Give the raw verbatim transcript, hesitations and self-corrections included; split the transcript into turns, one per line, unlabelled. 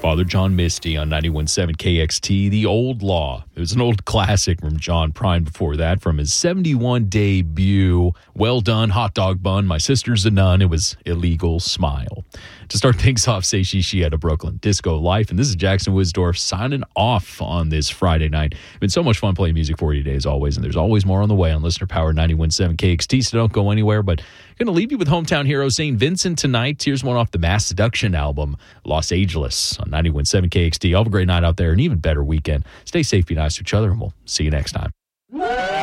Father John Misty on ninety-one point seven K X T, The Old Law. It was an old classic from John Prine before that, from his seventy-one debut. Well done, hot dog bun, my sister's a nun, it was illegal, smile. To start things off, Say She She had a Brooklyn Disco Life, and this is Jackson Wisdorf signing off on this Friday night. It's been so much fun playing music for you today, as always, and there's always more on the way on Listener Power ninety-one point seven K X T, so don't go anywhere, but going to leave you with hometown hero Saint Vincent tonight. Here's one off the Mass Seduction album, Los Angeles, on ninety-one point seven K X T. Have a great night out there, an even better weekend. Stay safe, be nice to each other, and we'll see you next time.